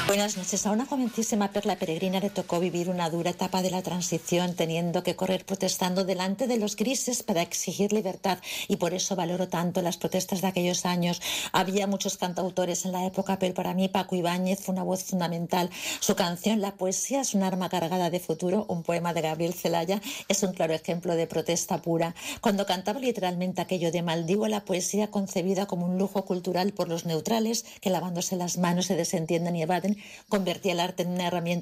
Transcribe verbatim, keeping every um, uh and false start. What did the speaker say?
Buenas noches. A una jovencísima Perla Peregrina le tocó vivir una dura etapa de la transición, teniendo que correr protestando delante de los grises para exigir libertad, y por eso valoro tanto las protestas de aquellos años. Había muchos cantautores en la época, pero para mí Paco Ibáñez fue una voz fundamental. Su canción La poesía es un arma cargada de futuro, un poema de Gabriel Celaya, es un claro ejemplo de protesta pura. Cuando cantaba literalmente aquello de maldigo la poesía concebida como un lujo cultural por los neutrales que lavándose las manos se desentienden y evaden, convertía el arte en una herramienta